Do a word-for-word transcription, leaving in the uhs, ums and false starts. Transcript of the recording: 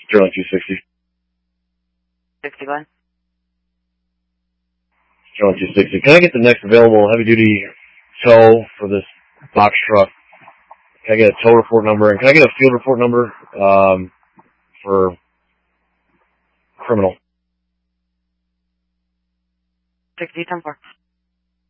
Sterling two sixty. sixty-one. Sterling two sixty. Can I get the next available heavy-duty tow for this box truck? Can I get a tow report number? And can I get a field report number um, for criminal? sixty ten four.